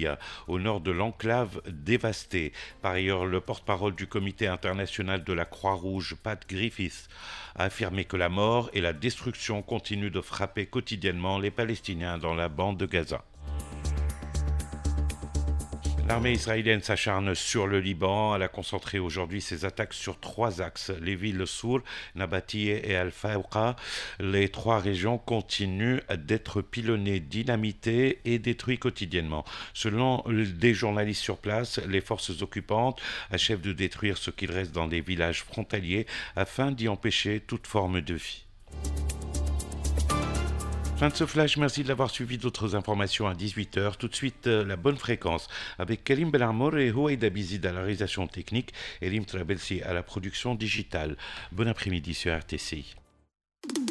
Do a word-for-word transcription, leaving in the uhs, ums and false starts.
Nabatia, au nord de l'enclave dévastée. Par ailleurs, le porte-parole du Comité international de la Croix-Rouge, Pat Griffiths, a affirmé que la mort et la destruction continuent de frapper quotidiennement les Palestiniens dans la bande de Gaza. L'armée israélienne s'acharne sur le Liban. Elle a concentré aujourd'hui ses attaques sur trois axes. Les villes Sour, Nabati et Al-Fawqa. Les trois régions continuent d'être pilonnées, dynamitées et détruites quotidiennement. Selon des journalistes sur place, les forces occupantes achèvent de détruire ce qu'il reste dans les villages frontaliers afin d'y empêcher toute forme de vie. Fin de ce flash, merci de l'avoir suivi. D'autres informations à dix-huit heures. Tout de suite, euh, la bonne fréquence avec Karim Belarmour et Houaïda Bizid à la réalisation technique et Rim Trabelsi à la production digitale. Bon après-midi sur R T C I.